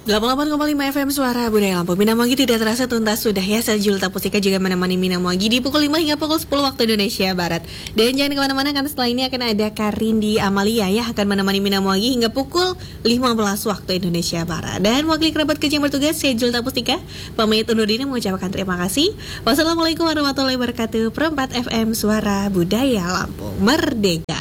88,5 FM Suara Budaya Lampung. Minamwangi tidak terasa tuntas sudah ya. Saya Julta Pusika juga menemani Minamwangi di pukul 5 hingga pukul 10 waktu Indonesia Barat. Dan jangan kemana-mana karena setelah ini akan ada Karindi Amalia ya, akan menemani Minamwangi hingga pukul 15 waktu Indonesia Barat. Dan wakil kerabat kerja yang bertugas saya Julta Pusika pamit undur diri mengucapkan terima kasih. Wassalamualaikum warahmatullahi wabarakatuh. Perempat FM Suara Budaya Lampung Merdeka.